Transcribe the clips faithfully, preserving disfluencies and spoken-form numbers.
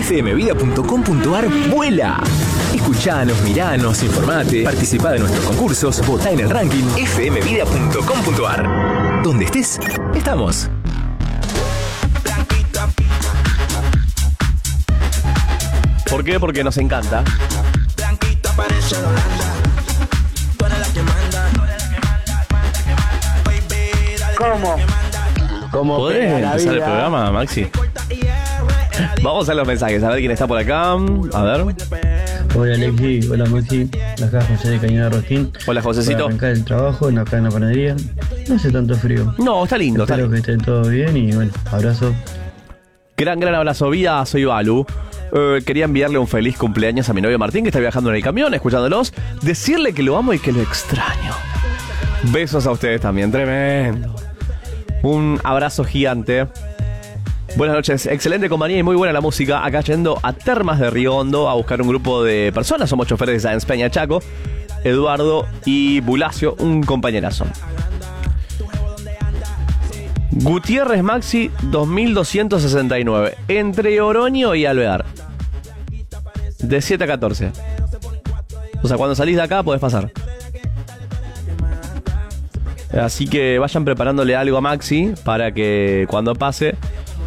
F M vida punto com punto a r vuela. Escuchanos, miranos, informate, participá de nuestros concursos, votá en el ranking F M vida punto com punto a r. Donde estés, estamos. ¿Por qué? Porque nos encanta. ¿Cómo? ¿Cómo ¿Podés empezar el programa, Maxi? Vamos a los mensajes, a ver quién está por acá. A ver. Hola Alexi, hola Maxi, acá José de Cañada Rostín. Hola Josecito. Para arrancar el trabajo, acá en la panadería. No hace tanto frío. No, está lindo. Espero está que esté todo bien y bueno, abrazo. Gran, gran abrazo. Vida, soy Balu. Eh, quería enviarle un feliz cumpleaños a mi novio Martín, que está viajando en el camión, escuchándolos. Decirle que lo amo y que lo extraño. Besos a ustedes también, tremendo. Un abrazo gigante. Buenas noches, excelente compañía y muy buena la música. Acá yendo a Termas de Río Hondo a buscar un grupo de personas. Somos choferes de Sáenz Peña Chaco. Eduardo y Bulacio, un compañerazo. Gutiérrez Maxi, dos mil doscientos sesenta y nueve. Entre Oroño y Alvear. De siete a catorce. O sea, cuando salís de acá podés pasar. Así que vayan preparándole algo a Maxi para que cuando pase,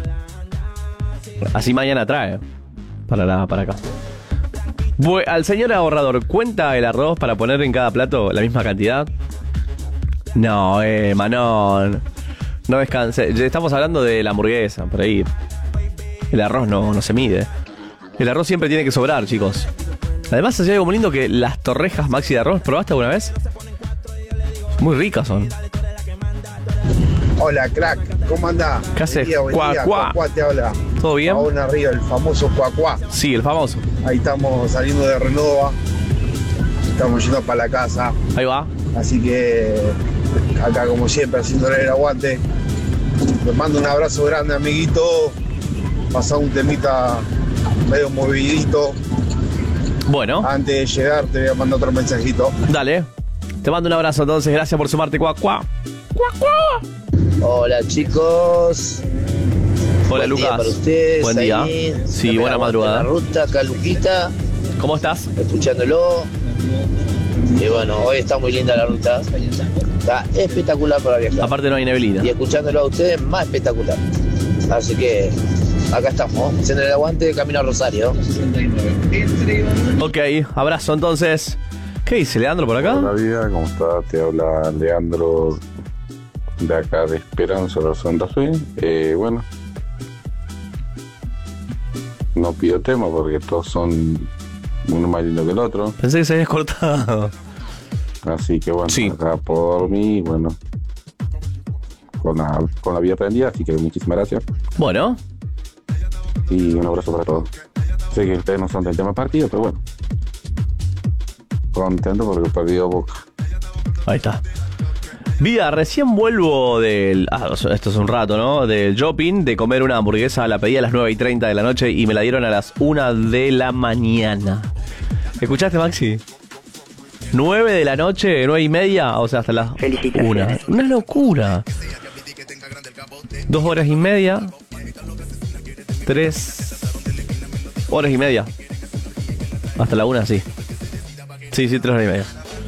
así mañana trae para, la, para acá. Bueno, al señor ahorrador, ¿cuenta el arroz para poner en cada plato la misma cantidad? No, eh, Manon. No descanse. Estamos hablando de la hamburguesa, por ahí. El arroz no, no se mide. El arroz siempre tiene que sobrar, chicos. Además, hay algo muy lindo que las torrejas Maxi de arroz. ¿Probaste alguna vez? Muy ricas son. Hola, crack. ¿Cómo andás? ¿Qué haces? Cuá, cuá. Cuá te habla. ¿Todo bien? Aún arriba, el famoso cuá, cuá. Sí, el famoso. Ahí estamos saliendo de Renova. Estamos yendo para la casa. Ahí va. Así que acá, como siempre, haciéndole el aguante. Les mando un abrazo grande, amiguito. Pasá un temita medio movidito. Bueno. Antes de llegar, te voy a mandar otro mensajito. Dale. Te mando un abrazo entonces, gracias por sumarte, cuá, cuá. Cuá, cuá. Hola chicos. Hola Buen Lucas. Día para ustedes. Buen día. Ahí. Sí, buena madrugada. La ruta, acá Luquita. ¿Cómo estás? Escuchándolo. Y bueno, hoy está muy linda la ruta. Está espectacular para viajar. Aparte no hay neblina. Y escuchándolo a ustedes, más espectacular. Así que acá estamos, haciendo el aguante, camino a Rosario. Ok, abrazo entonces. ¿Qué dice Leandro por acá? Hola vida, ¿cómo estás? Te habla Leandro de acá de Esperanza, de Santa Fe. Eh, bueno, no pido tema porque todos son uno más lindo que el otro. Pensé que se había cortado. Así que bueno, sí. Acá por mí, bueno, con la, con la vida prendida, así que muchísimas gracias. Bueno. Y un abrazo para todos. Sé que ustedes no son del tema partido, pero bueno. Contento porque perdió Boca. Ahí está. Vida, recién vuelvo del... Ah, esto es un rato, ¿no? Del shopping, de comer una hamburguesa. La pedí a las nueve y treinta de la noche y me la dieron a las una de la mañana. ¿Escuchaste, Maxi? nueve de la noche, nueve y media, o sea, hasta las una. Una locura. Dos horas y media. Tres horas y media. Hasta la una, sí. Sí, sí, tres horas y media.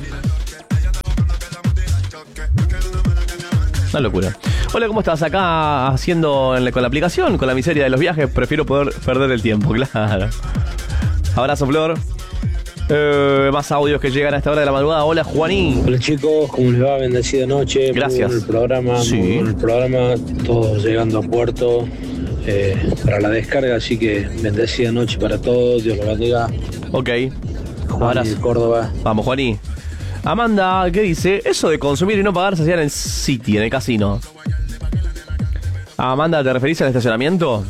Una locura. Hola, ¿cómo estás? Acá haciendo en la, con la aplicación, con la miseria de los viajes, prefiero poder perder el tiempo, claro. Abrazo, Flor. Eh, más audios que llegan a esta hora de la madrugada. Hola, Juanín. Hola chicos, ¿cómo les va? Bendecida noche. Gracias. Muy bueno el programa, sí. muy bueno el programa, todos llegando a puerto eh, para la descarga, así que bendecida noche para todos, Dios los bendiga. Ok. Juan de Córdoba. Vamos, Juaní. Amanda, ¿qué dice? Eso de consumir y no pagar se hacía en el City, en el casino. Amanda, ¿te referís al estacionamiento?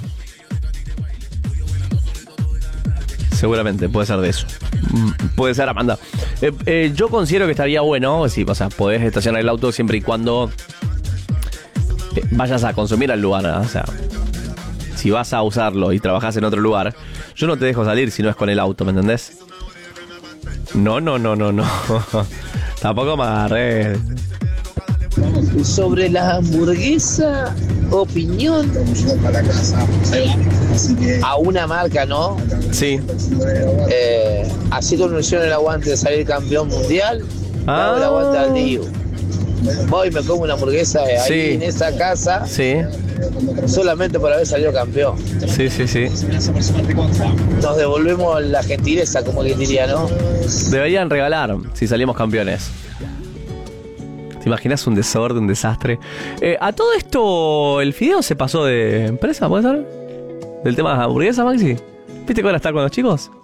Seguramente, puede ser de eso. Puede ser, Amanda. Eh, eh, yo considero que estaría bueno, sí, o sea, podés estacionar el auto siempre y cuando eh, vayas a consumir al lugar, ¿no? O sea, si vas a usarlo y trabajás en otro lugar, yo no te dejo salir si no es con el auto, ¿me entendés? No, no, no, no, no. Tampoco me agarré. Sobre la hamburguesa, opinión. a una marca, ¿no? Sí. Eh, así como me hicieron el aguante de salir campeón mundial, Ah. hago el aguante al Diu. Voy y me como una hamburguesa ahí Sí. en esa casa Sí, solamente por haber salido campeón. sí, sí, sí. Nos devolvemos la gentileza, como que diría, ¿no? Deberían regalar si salimos campeones. ¿Te imaginas un desorden, un desastre? Eh, a todo esto, ¿el Fideo se pasó de empresa, puede ser? ¿Del tema de las hamburguesas, Maxi? ¿Viste que ahora está con los chicos?